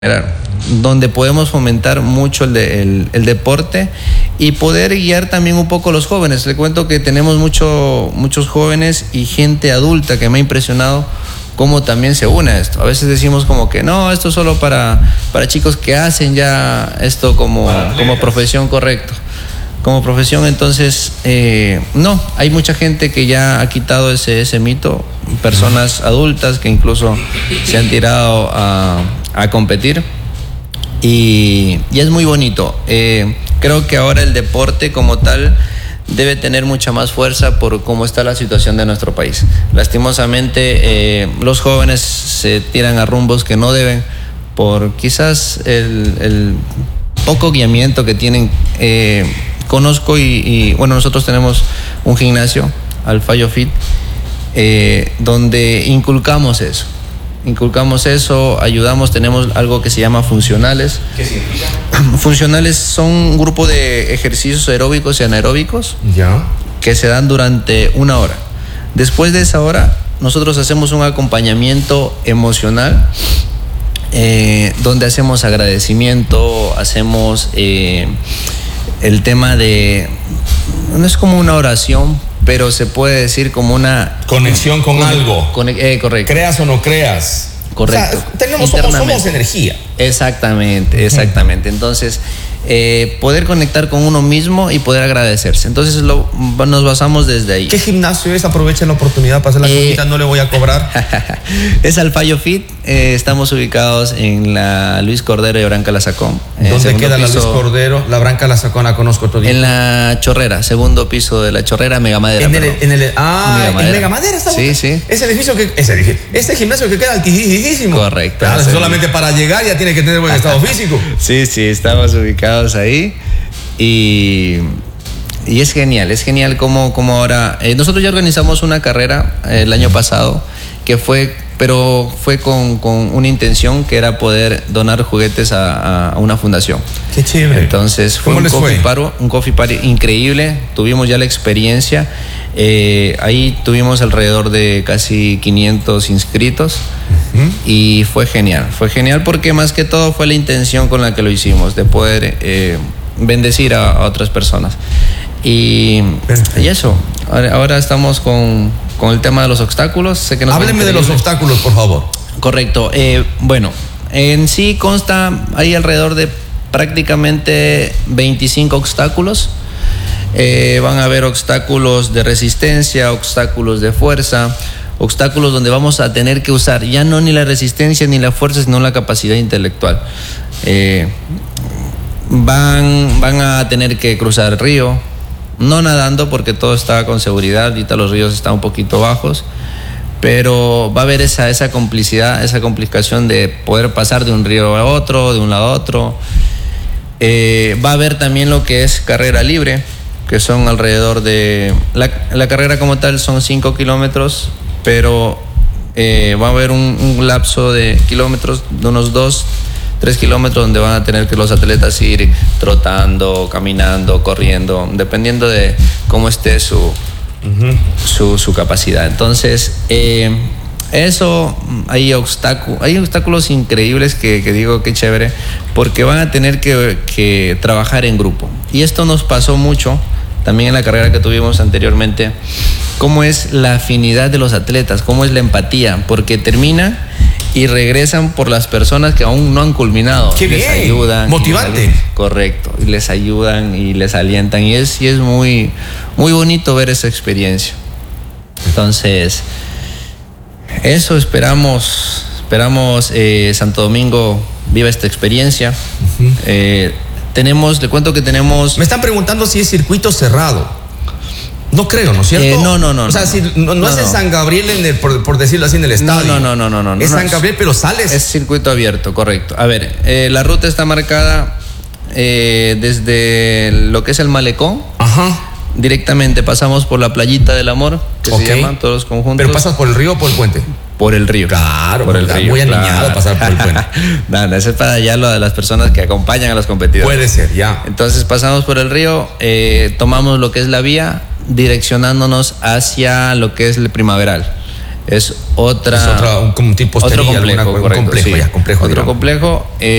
donde podemos fomentar mucho el deporte y poder guiar también un poco a los jóvenes. Le cuento que tenemos muchos jóvenes y gente adulta que me ha impresionado cómo también se une a esto. A veces decimos como que no, esto es solo para chicos que hacen ya esto como profesión, correcto. Como profesión, entonces, no, hay mucha gente que ya ha quitado ese mito, personas adultas que incluso se han tirado a competir y es muy bonito. Creo que ahora el deporte como tal debe tener mucha más fuerza por cómo está la situación de nuestro país. Lastimosamente, los jóvenes se tiran a rumbos que no deben por quizás el poco guiamiento que tienen. Conozco y bueno, nosotros tenemos un gimnasio, Alfayo Fit, donde inculcamos eso, ayudamos, tenemos algo que se llama funcionales. ¿Qué significa? Funcionales son un grupo de ejercicios aeróbicos y anaeróbicos que se dan durante 1 hora. Después de esa hora, nosotros hacemos un acompañamiento emocional, donde hacemos agradecimiento, hacemos el tema de, no es como una oración, pero se puede decir como una conexión con algo. Correcto. Creas o no creas. Correcto. O sea, somos energía. Exactamente. Entonces, poder conectar con uno mismo y poder agradecerse. Entonces nos basamos desde ahí. ¿Qué gimnasio es? Aprovechen la oportunidad para hacer la cosita, no le voy a cobrar. Es Alfayo Fit. Estamos ubicados en la Luis Cordero y Abraham Calasacón. ¿Dónde queda la Luis Cordero? La Abraham Calasacón la conozco todavía. En la Chorrera, segundo piso de la Chorrera, Megamadera. En Megamadera está. Sí. Este gimnasio que queda altísimo. Correcto. Claro, solamente para llegar ya tiene que tener buen estado físico. Sí, estamos ubicados ahí y es genial como ahora. Nosotros ya organizamos una carrera el año pasado pero fue con una intención que era poder donar juguetes a una fundación. Qué chévere. Entonces fue un coffee party increíble. Tuvimos ya la experiencia. Ahí tuvimos alrededor de casi 500 inscritos. Y fue genial porque más que todo fue la intención con la que lo hicimos, de poder bendecir a otras personas. Y eso, ahora estamos con el tema de los obstáculos. Háblenme de los obstáculos, por favor. Correcto. Bueno, en sí consta, hay alrededor de prácticamente 25 obstáculos. Van a haber obstáculos de resistencia, obstáculos de fuerza, obstáculos donde vamos a tener que usar ya no ni la resistencia ni la fuerza, sino la capacidad intelectual. Van a tener que cruzar el río, no nadando porque todo está con seguridad, ahorita los ríos están un poquito bajos, pero va a haber esa complicidad, esa complicación de poder pasar de un río a otro, de un lado a otro. Va a haber también lo que es carrera libre, que son alrededor de... La carrera como tal son 5 kilómetros, pero va a haber un lapso de kilómetros, de unos 2-3 kilómetros, donde van a tener que los atletas ir trotando, caminando, corriendo, dependiendo de cómo esté su capacidad. Entonces, eso, hay obstáculos increíbles que digo que chévere, porque van a tener que trabajar en grupo. Y esto nos pasó mucho también en la carrera que tuvimos anteriormente, cómo es la afinidad de los atletas, cómo es la empatía, porque termina y regresan por las personas que aún no han culminado. ¡Qué bien! Les ayudan. Motivante. Correcto. Y les ayudan y les alientan. Y es muy, muy bonito ver esa experiencia. Entonces, eso esperamos Santo Domingo viva esta experiencia. Le cuento que tenemos... Me están preguntando si es circuito cerrado. No creo, ¿no es cierto? No. O sea, no es en San Gabriel, por decirlo así, en el estadio. No. Es San Gabriel, pero sales. Es circuito abierto, correcto. A ver, la ruta está marcada desde lo que es el malecón. Ajá. Directamente pasamos por la playita del amor, que se llaman todos los conjuntos. ¿Pero pasas por el río o por el puente? Por el río. Claro, por el río. Muy aniñado pasar por el puente. No, eso es para allá lo de las personas que acompañan a los competidores. Puede ser, ya. Entonces pasamos por el río, tomamos lo que es la vía, direccionándonos hacia lo que es el Primaveral. Es otra... Es como un tipo otro hostería, complejo, un correcto, complejo, sí. ya, complejo, Otro digamos. complejo.